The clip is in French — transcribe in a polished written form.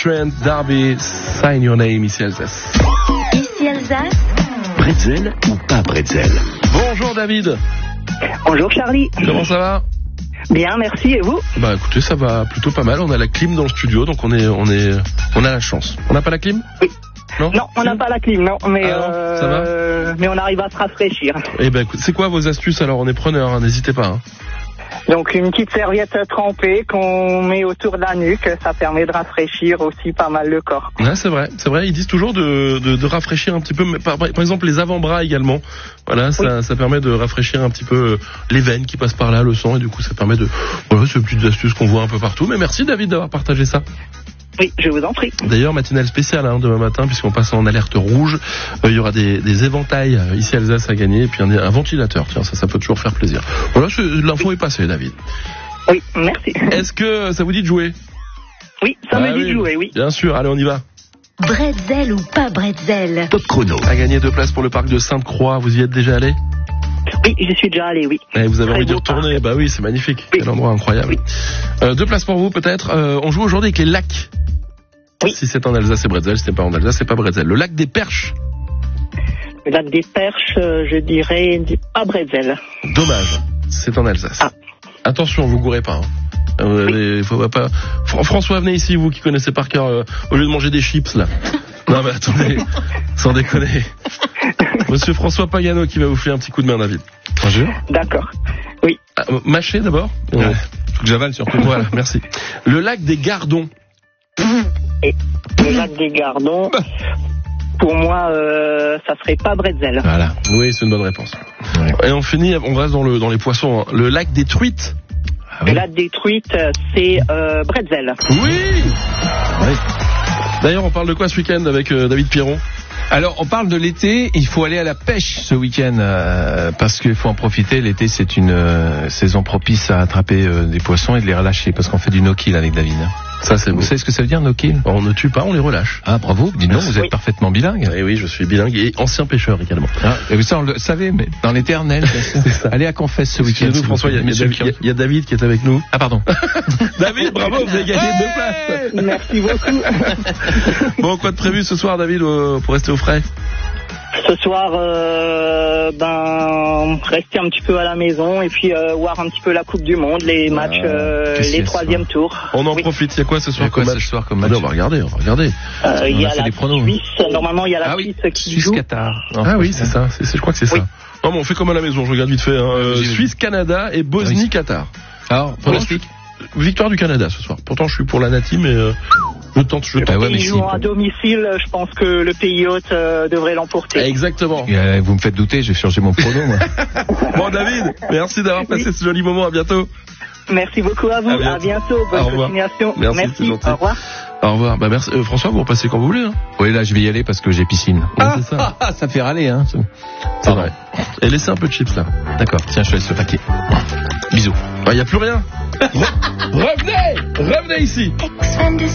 Trent D'Arby, Sign Your Name, ici Alsace. Ici Alsace. Bretzel ou pas bretzel? Bonjour David. Bonjour Charlie. Comment ça va? Bien, merci, et vous? Bah écoutez, ça va plutôt pas mal, on a la clim dans le studio, donc on a la chance. On n'a pas la clim? Oui. Non, on n'a pas la clim, non, mais ça va mais on arrive à se rafraîchir. Eh ben écoute, c'est quoi vos astuces alors? On est preneurs, hein, n'hésitez pas. Hein. Donc une petite serviette trempée qu'on met autour de la nuque, ça permet de rafraîchir aussi pas mal le corps. Ouais, c'est vrai, ils disent toujours de rafraîchir un petit peu, mais par exemple les avant-bras également. Voilà, ça permet de rafraîchir un petit peu les veines qui passent par là, le sang, et du coup ça permet de... Voilà, c'est une petite astuce qu'on voit un peu partout, mais merci David d'avoir partagé ça. Oui, je vous en prie. D'ailleurs, matinale spéciale demain matin, puisqu'on passe en alerte rouge. Il y aura des éventails ici à Alsace à gagner, et puis un ventilateur. Tiens, ça peut toujours faire plaisir. Voilà, l'info est passée, David. Oui, merci. Est-ce que ça vous dit de jouer? Oui, ça me dit de jouer, oui. Bien sûr, allez, on y va. Bretzel ou pas bretzel? Top chrono. À gagner 2 places pour le parc de Sainte-Croix. Vous y êtes déjà allé? Oui, j'y suis déjà allé, oui. Et vous avez Très envie d'y beau retourner? parc. Bah oui, c'est magnifique. Oui. Quel endroit incroyable. Oui. 2 places pour vous, peut-être. On joue aujourd'hui avec les lacs. Oui. Si c'est en Alsace, c'est bretzel. Si c'est pas en Alsace, c'est pas bretzel. Le lac des Perches. Le lac des Perches, je dirais pas bretzel. Dommage. C'est en Alsace. Ah. Attention, vous gourrez pas. Faut pas. François, venez ici, vous qui connaissez par cœur, au lieu de manger des chips, là. Non, mais attendez, sans déconner. Monsieur François Pagano qui va vous filer un petit coup de main, David. Bonjour. D'accord. Oui. Mâchez d'abord. Ouais. Faut que j'avale surtout. Voilà, merci. Le lac des Gardons. Et le lac des Gardons, pour moi, ça serait pas bretzel. Voilà. Oui, c'est une bonne réponse. Ouais. Et on finit, on reste dans les poissons. Hein. Le lac des Truites. Le lac des Truites, c'est bretzel. Oui. D'ailleurs, on parle de quoi ce week-end avec David Piron? Alors, on parle de l'été. Il faut aller à la pêche ce week-end parce qu'il faut en profiter. L'été, c'est une saison propice à attraper des poissons et de les relâcher parce qu'on fait du no-kill avec David. Ça, c'est beau. Vous savez ce que ça veut dire, no-kill? On ne tue pas, on les relâche. Ah, bravo. Dis donc, vous êtes Oui. parfaitement bilingue. Et oui, je suis bilingue et ancien pêcheur également. Et ça, on le savait, mais dans l'éternel. C'est ça. Allez à Confesse ce week-end. Excusez-nous, François, il y a David qui est avec nous. Ah, pardon. David, bravo, vous avez gagné 2 places. Merci beaucoup. Bon, quoi de prévu ce soir, David, pour rester au frais? Ce soir, rester un petit peu à la maison et puis voir un petit peu la Coupe du Monde, les matchs, qu'est-ce qu'il y les a ce troisième tours. On en Oui. profite. Il y a quoi ce soir Il y a quoi comme ce match? soir comme match? On va regarder. Il y On a a fait la des pronos. Suisse, normalement il y a la Ah oui, Suisse qui joue. Suisse-Qatar. Ah oui, c'est ça. Je crois que c'est Oui. ça. Non, mais on fait comme à la maison. Je regarde vite fait. Vas-y. Suisse-Canada et Bosnie-Qatar. Alors, pronostic? Victoire du Canada ce soir. Pourtant, je suis pour la Nati, mais je tente. Ah ouais, mais Ils si. jouent à domicile, je pense que le pays hôte devrait l'emporter. Exactement. Vous me faites douter, je vais changer mon prono, moi. Bon, David, merci d'avoir passé ce joli moment. À bientôt. Merci beaucoup à vous, à bientôt, Au bonne revoir. continuation. Merci, c'est gentil. Au revoir. Au revoir. Bah merci. François, vous repassez quand vous voulez. Hein. Oui, là, je vais y aller parce que j'ai piscine. Ouais, c'est ça. Ça fait râler, hein. C'est vrai. Et laissez un peu de chips là. D'accord, tiens, je te laisse le paquet. Bisous. Il n'y a plus rien. Revenez ici. Ex-fan de